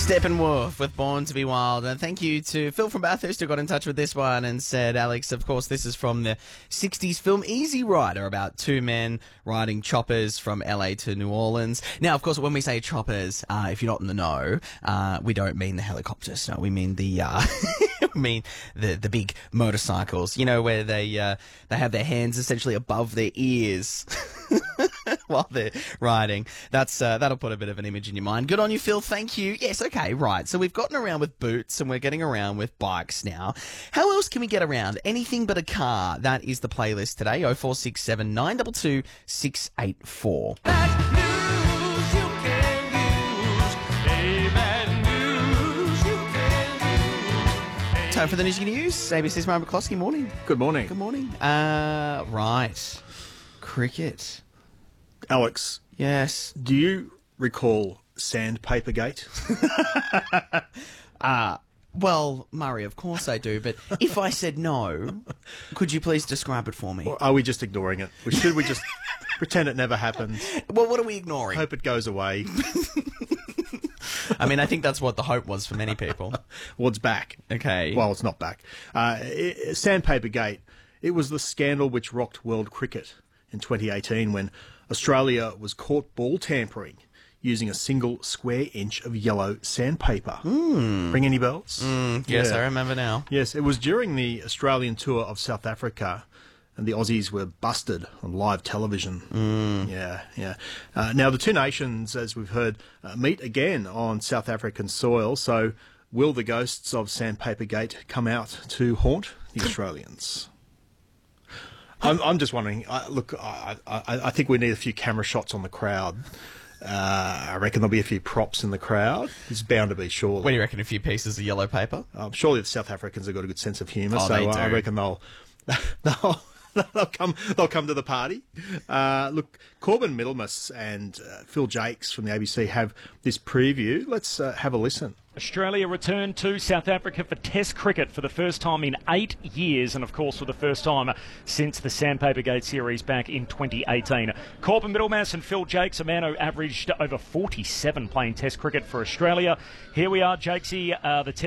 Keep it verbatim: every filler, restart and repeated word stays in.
Steppenwolf with Born to be Wild. And thank you to Phil from Bathurst who got in touch with this one and said, Alex, of course, this is from the sixties film Easy Rider, about two men riding choppers from L A to New Orleans. Now, of course, when we say choppers, uh, if you're not in the know, uh, we don't mean the helicopters. No, we mean the, uh, we mean the, the big motorcycles, you know, where they, uh, they have their hands essentially above their ears while they're riding. That's, uh, that'll put a bit of an image in your mind. Good on you, Phil. Thank you. Yes, okay, right. So we've gotten around with boots and we're getting around with bikes now. How else can we get around? Anything but a car. That is the playlist today. oh four six seven, nine two two, six eight four. Time for the news you can use. A B C's Mark McCloskey, morning. Good morning. Good morning. Uh, right. Cricket. Alex. Yes. Do you recall Sandpapergate? uh, well, Murray, of course I do, but if I said no, could you please describe it for me? Or are we just ignoring it? Or should we just pretend it never happened? Well, what are we ignoring? Hope it goes away. I mean, I think that's what the hope was for many people. Well, it's back. Okay. Well, it's not back. Uh, it, Sandpapergate, it was the scandal which rocked world cricket in twenty eighteen when Australia was caught ball tampering using a single square inch of yellow sandpaper. Mm. Ring any bells? Mm, yes, yeah. I remember now. Yes, it was during the Australian tour of South Africa, and the Aussies were busted on live television. Mm. Yeah, yeah. Uh, now, the two nations, as we've heard, uh, meet again on South African soil, so will the ghosts of Sandpapergate come out to haunt the Australians? I'm, I'm just wondering, uh, look, I, I, I think we need a few camera shots on the crowd. Uh, I reckon there'll be a few props in the crowd. It's bound to be, surely. What do you reckon, a few pieces of yellow paper? Um, surely the South Africans have got a good sense of humour, Oh, so they uh, do. I reckon they'll... they'll They'll come. They'll come to the party. Uh, look, Corbin Middlemas and uh, Phil Jakes from the A B C have this preview. Let's uh, have a listen. Australia returned to South Africa for Test cricket for the first time in eight years, and of course for the first time since the Sandpapergate series back in twenty eighteen. Corbin Middlemas and Phil Jakes, a man who averaged over forty-seven playing Test cricket for Australia. Here we are, Jakesy, uh, the Test